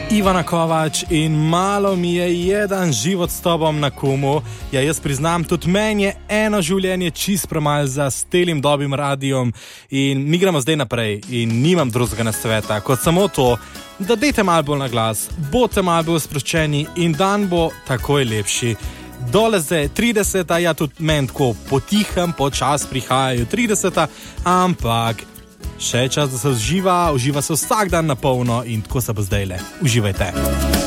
Ivana Kovač in malo mi je jedan život s tobom na kumu. Ja, jaz priznam, tudi meni je eno življenje čist premalo za stelim dobrim radijom in mi gremo zdaj naprej in nimam drugega nasveta, kot samo to, da dejte malo bolj na glas, bote malo bolj sproščeni in dan bo takoj lepši. Dole zdaj 30, ja tudi meni tako potihem, počas prihajajo 30, ampak še je čas, da se uživa se vsak dan na polno in tako se bo zdaj le. Uživajte.